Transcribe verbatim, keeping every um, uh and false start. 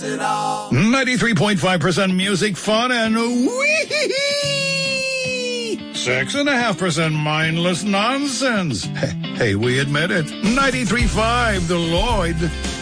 ninety-three point five percent music, fun, and wee six and a half percent mindless nonsense. Hey, hey, we admit it. ninety-three point five, the Lloyd.